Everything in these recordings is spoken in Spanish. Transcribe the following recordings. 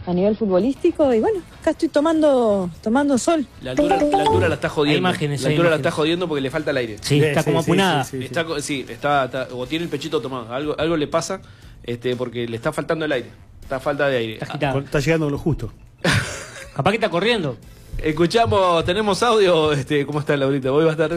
a nivel futbolístico, y bueno, acá estoy tomando sol. La altura la está jodiendo. Imágenes, la altura la está jodiendo porque le falta el aire. Sí, está como apunada. Está, o tiene el pechito tomado. Algo le pasa porque le está faltando el aire. Está falta de aire. Está llegando lo justo. Capaz que está corriendo. Escuchamos, tenemos audio. ¿Cómo está Laurita? Hoy va a estar.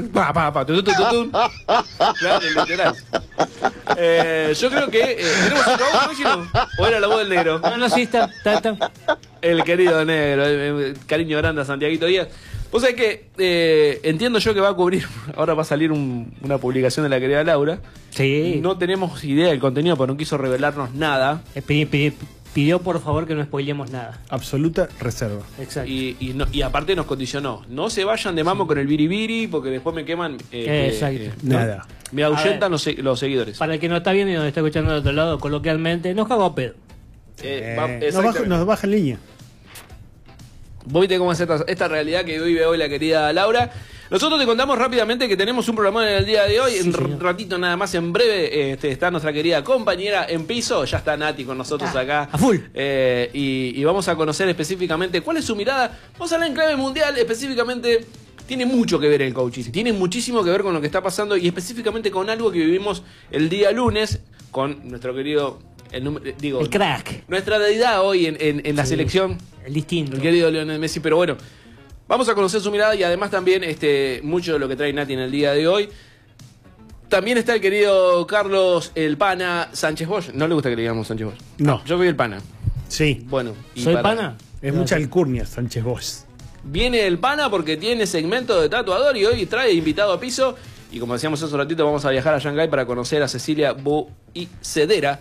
Claro, literal. Yo creo que. ¿Tenemos otro audio? ¿O era la voz del negro? No, sí, está. El querido negro. Cariño grande a Santiaguito Díaz. Vos sabés que entiendo yo que va a cubrir. Ahora va a salir una publicación de la querida Laura. Sí. No tenemos idea del contenido, pero no quiso revelarnos nada. Pidió por favor que no spoilemos nada. Absoluta reserva. Exacto. Y aparte nos condicionó. No se vayan de mamo con el biribiri porque después me queman. Exacto. Nada. Me ahuyentan los seguidores. Para el que no está viendo y nos está escuchando del otro lado, coloquialmente, nos cago a pedo. Nos baja en línea. Vos viste cómo es esta realidad que vive hoy la querida Laura. Nosotros te contamos rápidamente que tenemos un programa en el día de hoy. Sí, en un ratito nada más, en breve, está nuestra querida compañera en piso. Ya está Nati con nosotros acá. A full. Y vamos a conocer específicamente cuál es su mirada. Vamos a hablar en clave mundial. Específicamente, tiene mucho que ver el coaching. Tiene muchísimo que ver con lo que está pasando y específicamente con algo que vivimos el día lunes con nuestro querido... el crack. Nuestra deidad hoy en la selección. El distinto. El querido Lionel Messi, pero bueno, vamos a conocer su mirada y además también mucho de lo que trae Nati en el día de hoy. También está el querido Carlos el Pana Sánchez Bosch. ¿No le gusta que le digamos Sánchez Bosch? No. Yo soy el Pana. Sí. Bueno. ¿Soy Pana? Es mucha alcurnia, Sánchez Bosch. Viene el Pana porque tiene segmento de tatuador y hoy trae invitado a piso. Y como decíamos hace un ratito, vamos a viajar a Shanghái para conocer a Cecilia Buicedera.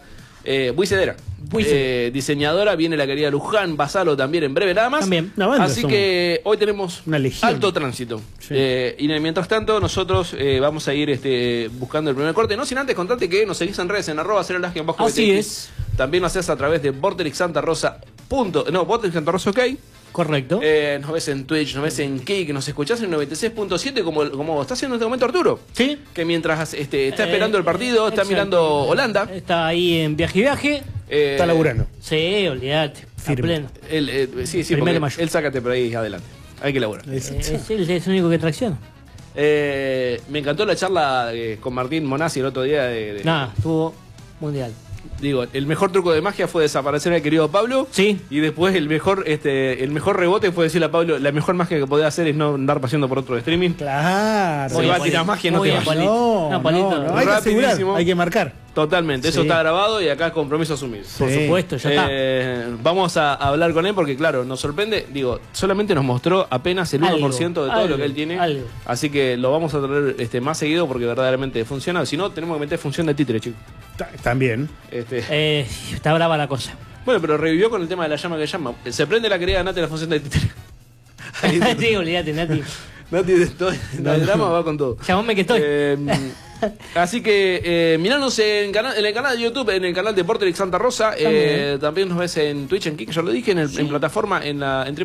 Diseñadora, viene la querida Luján Basalo también en breve nada más. También. Así que hoy tenemos una legión. Alto tránsito. Sí. Y mientras tanto nosotros vamos a ir buscando el primer corte. No sin antes contarte que nos seguís en redes en @0las_. Así es. También lo haces a través de Vorterix Santa Rosa. Vorterix Santa Rosa, ok. Correcto. Nos ves en Twitch, nos ves en Kik, nos escuchás en 96.7 como está haciendo en este momento Arturo. Sí. Que mientras está esperando el partido, está mirando Holanda. Está ahí en viaje. Está laburando. Sí, olvídate. A pleno. Sí, Primero de porque mayo. él sácate por ahí adelante. Hay que laburar. Es el único que tracciona. Me encantó la charla con Martín Monasi el otro día. Nada, estuvo mundial. Digo, el mejor truco de magia fue desaparecer al querido Pablo. Sí. Y después el mejor rebote fue decirle a Pablo, la mejor magia que podía hacer es no andar paseando por otro streaming. Claro. Se va a tirar magia, no te vayas. No, hay que asegurar, hay que marcar. Totalmente, eso está grabado y acá es compromiso asumido. Por supuesto, ya está. Vamos a hablar con él porque, claro, nos sorprende. Digo, solamente nos mostró apenas el 1% de todo lo que él tiene. Así que lo vamos a traer más seguido porque verdaderamente funciona. Si no, tenemos que meter función de títere, chicos. También. Está brava la cosa. Bueno, pero revivió con el tema de la llama que llama. Se prende la querida Nati la función de títere. Sí, olvídate, Nati. Nati, el drama va con todo. Llamame que estoy. Así que miranos en el canal de YouTube, en el canal de Vorterix Santa Rosa. También nos ves en Twitch, en Kik, ya lo dije, en plataforma, en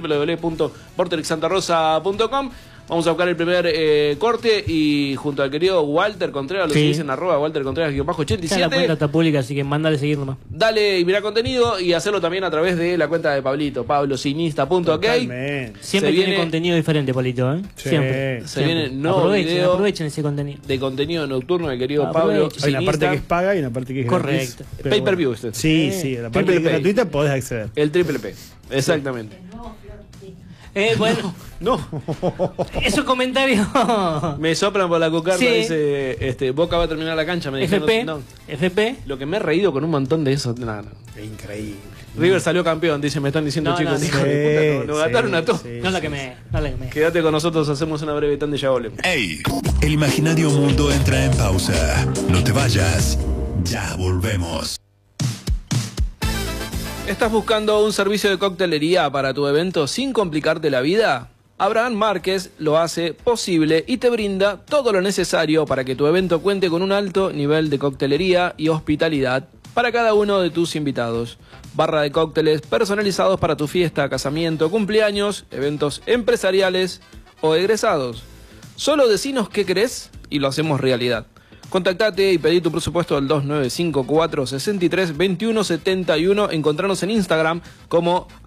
www.vorterixsantarosa.com. Vamos a buscar el primer corte y junto al querido Walter Contreras, lo seguís en @Walter Contreras-87. Ya la cuenta está pública, así que mándale seguir nomás. Dale y mirá contenido y hacerlo también a través de la cuenta de Pablito, pablocinista.ok. Siempre tiene contenido diferente, Pablito, ¿eh? Siempre. Se viene nuevo video. Aprovechen ese contenido. De contenido nocturno del querido Pablo. Hay una parte que es paga y una parte que es correcto. Pay-per-view usted. Sí, la parte que es gratuita podés acceder. El triple P. Exactamente. Bueno, no. Esos comentarios. Me soplan por la cucarda, dice, Boca va a terminar la cancha, me dijeron. FP. Lo que me he reído con un montón de eso. No. Increíble. River salió campeón, dice, me están diciendo chicos. Hijo de puta, nos gataron a todos. No la quemé. Quédate con nosotros, hacemos una breve tanda y ya volvemos. ¡Ey! El imaginario mundo entra en pausa. No te vayas. Ya volvemos. ¿Estás buscando un servicio de coctelería para tu evento sin complicarte la vida? Abraham Márquez lo hace posible y te brinda todo lo necesario para que tu evento cuente con un alto nivel de coctelería y hospitalidad para cada uno de tus invitados. Barra de cócteles personalizados para tu fiesta, casamiento, cumpleaños, eventos empresariales o egresados. Solo decinos qué querés y lo hacemos realidad. Contactate y pedí tu presupuesto al 2954 63 21 71. Encontranos en Instagram como